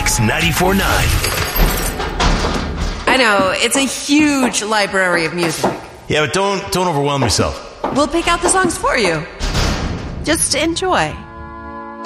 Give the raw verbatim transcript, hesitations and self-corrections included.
Mix ninety-four point nine. I know, it's a huge library of music. Yeah, but don't don't overwhelm yourself. We'll pick out the songs for you. Just enjoy.